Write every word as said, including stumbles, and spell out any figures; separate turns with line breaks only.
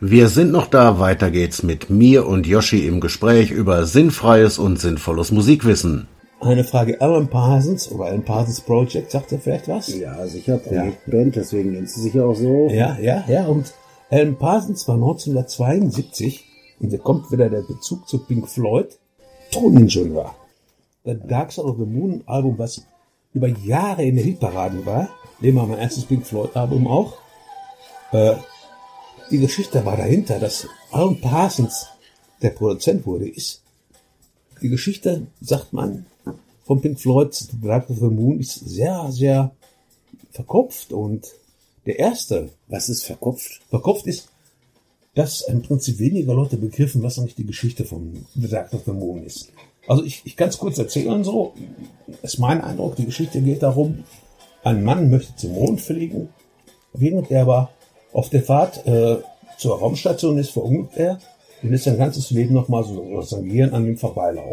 Wir sind noch da, weiter geht's mit mir und Yoshi im Gespräch über sinnfreies und sinnvolles Musikwissen.
Eine Frage, Alan Parsons oder Alan Parsons Project, sagt ihr vielleicht was?
Ja, sicher, Projektband, ja. Deswegen nennt sie sich auch so.
Ja, ja, ja, und Alan Parsons war neunzehnhundertzweiundsiebzig, und da kommt wieder der Bezug zu Pink Floyd, Toningenieur. Das Dark Side of the Moon Album, was über Jahre in der Hitparaden war, nehmen wir mein erstes Pink Floyd Album auch, äh, die Geschichte war dahinter, dass Alan Parsons der Produzent wurde, ist, die Geschichte, sagt man, von Pink Floyd's Dark Side of the Moon ist sehr, sehr verkopft, und der erste...
Was ist verkopft?
Verkopft ist, dass im Prinzip weniger Leute begriffen, was eigentlich die Geschichte von The Dark Side of the Moon ist. Also ich, ich kann es kurz erzählen so, ist mein Eindruck, die Geschichte geht darum, ein Mann möchte zum Mond fliegen, während er aber auf der Fahrt äh, zur Raumstation ist, verunglückt er und ist sein ganzes Leben nochmal so, so sein Gehirn an ihm vorbeilaufen.